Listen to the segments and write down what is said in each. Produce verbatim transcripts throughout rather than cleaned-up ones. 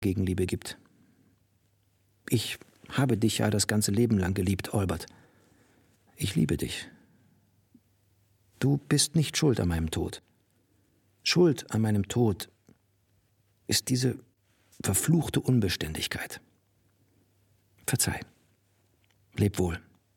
Gegenliebe gibt. Ich habe dich ja das ganze Leben lang geliebt, Albert. Ich liebe dich. Du bist nicht schuld an meinem Tod. Schuld an meinem Tod ist diese verfluchte Unbeständigkeit. Verzeih. Leb wohl.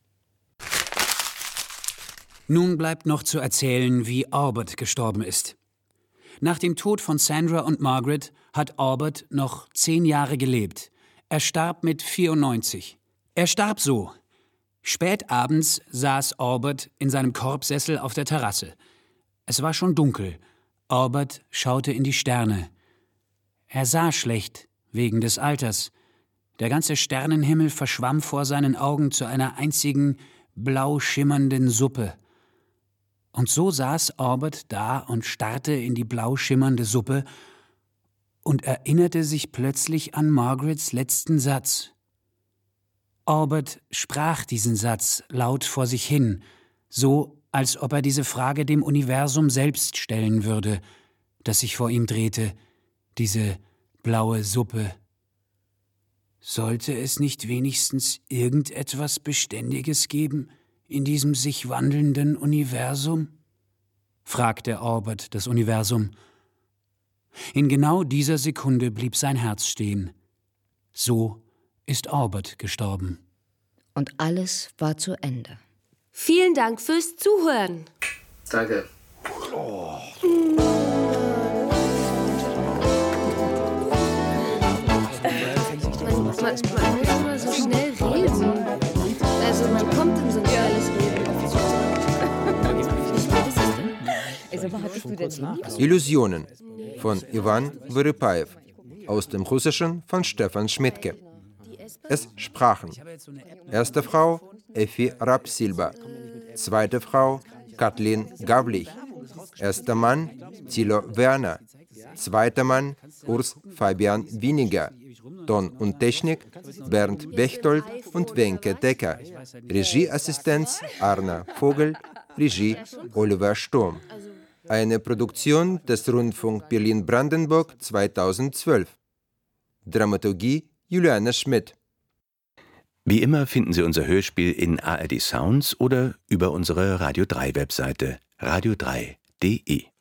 Nun bleibt noch zu erzählen, wie Albert gestorben ist. Nach dem Tod von Sandra und Margaret hat Albert noch zehn Jahre gelebt. Er starb mit vierundneunzig. Er starb so. Spät abends saß Albert in seinem Korbsessel auf der Terrasse. Es war schon dunkel. Albert schaute in die Sterne. Er sah schlecht, wegen des Alters. Der ganze Sternenhimmel verschwamm vor seinen Augen zu einer einzigen, blau schimmernden Suppe. Und so saß Albert da und starrte in die blau schimmernde Suppe und erinnerte sich plötzlich an Margarets letzten Satz. Albert sprach diesen Satz laut vor sich hin, so als ob er diese Frage dem Universum selbst stellen würde, das sich vor ihm drehte, diese blaue Suppe. Sollte es nicht wenigstens irgendetwas Beständiges geben in diesem sich wandelnden Universum? Fragte Albert das Universum. In genau dieser Sekunde blieb sein Herz stehen. So ist Albert gestorben. Und alles war zu Ende. Vielen Dank fürs Zuhören. Danke. Oh. Man, man, man muss immer so schnell reden. Also man kommt in so ein schnelles Reden. Illusionen von Iwan Vyrypaev aus dem Russischen von Stefan Schmidtke. Es sprachen erste Frau Effi Rapp-Silber, zweite Frau Kathleen Gavlich, erster Mann Thilo Werner, zweiter Mann Urs Fabian Winiger, Ton und Technik Bernd Bechtold und Wenke Decker, Regieassistenz Arna Vogel, Regie Oliver Sturm. Eine Produktion des Rundfunk Berlin-Brandenburg zweitausendzwölf. Dramaturgie Juliane Schmidt. Wie immer finden Sie unser Hörspiel in A R D Sounds oder über unsere Radio drei Webseite radio drei punkt de.